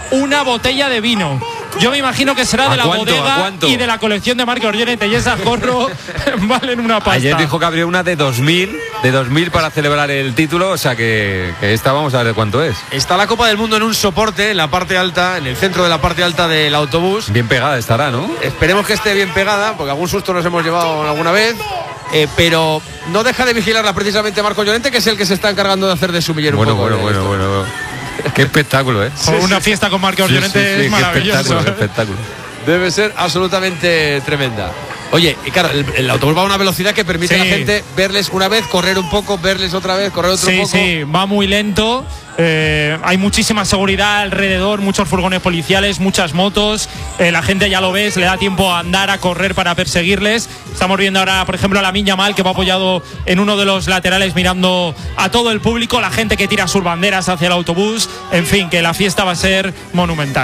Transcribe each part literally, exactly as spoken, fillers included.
una botella de vino. Yo me imagino que será de la cuánto, bodega y de la colección de Marcos Llorente, y esas gorro valen una pasta. Ayer dijo que habría una de dos mil, de dos mil para celebrar el título, o sea que, que esta vamos a ver de cuánto es. Está la Copa del Mundo en un soporte en la parte alta, en el centro de la parte alta del autobús. Bien pegada estará, ¿no? Esperemos que esté bien pegada, porque algún susto nos hemos llevado alguna vez. Eh, pero no deja de vigilarla precisamente Marcos Llorente, que es el que se está encargando de hacer de sumiller bueno, un poco. Bueno, bueno, bueno, bueno. Qué espectáculo, ¿eh? Sí, una sí. fiesta con Marcos sí, Llorente sí, sí, es maravilloso. Qué espectáculo, qué espectáculo. Debe ser absolutamente tremenda. Oye, y claro, el, el autobús va a una velocidad que permite sí. a la gente verles una vez, correr un poco, verles otra vez, correr otro sí, poco. Sí, sí, va muy lento. Eh, hay muchísima seguridad alrededor, muchos furgones policiales, muchas motos. Eh, la gente, ya lo ves, le da tiempo a andar, a correr para perseguirles. Estamos viendo ahora, por ejemplo, a Lamine Yamal, que va apoyado en uno de los laterales mirando a todo el público, la gente que tira sus banderas hacia el autobús. En fin, que la fiesta va a ser monumental.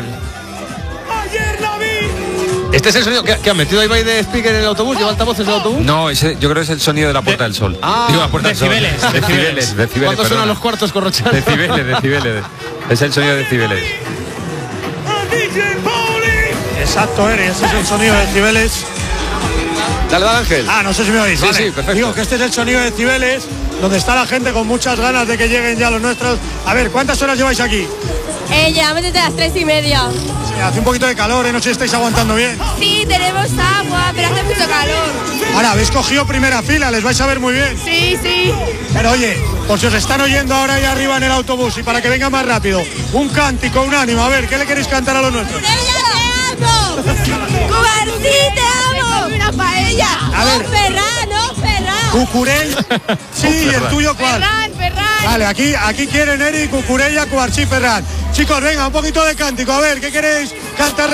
¿Este es el sonido que, que han metido ahí de speaker en el autobús? ¿Lleva altavoces del autobús? No, ese, yo creo que es el sonido de la Puerta de, del Sol. Ah, Digo, la Puerta decibeles, del Sol. Decibeles, decibeles. ¿Cuántos perdona. suenan los cuartos corrochanos? Decibeles, decibeles. Es el sonido de decibeles. Exacto, Eri, ese es el sonido de decibeles. Dale, dale, Ángel. Ah, no sé si me oís. Sí, vale. sí, perfecto. Digo que este es el sonido de decibeles, donde está la gente con muchas ganas de que lleguen ya los nuestros. A ver, ¿cuántas horas lleváis aquí? Eh, llevamos desde las tres y media. Sí, hace un poquito de calor, ¿eh? No sé si estáis aguantando bien. Sí, tenemos agua, pero hace mucho calor. Ahora, habéis cogido primera fila, les vais a ver muy bien. Sí, sí. Pero oye, por si os están oyendo ahora ahí arriba en el autobús y para que venga más rápido, un cántico, un ánimo, a ver, ¿qué le queréis cantar a los nuestros? ¡Te amo! ¡Cubarsí, te amo! ¡Una paella! A ver. ¡No, Ferran, no, Ferran! ¿Cucurell? Sí, ¿el tuyo cuál? Ferran, Ferran. Vale, aquí, aquí quieren Eri, Cucurella, Cubarsí, Ferran. Chicos, venga, un poquito de cántico, a ver, ¿qué queréis cantar?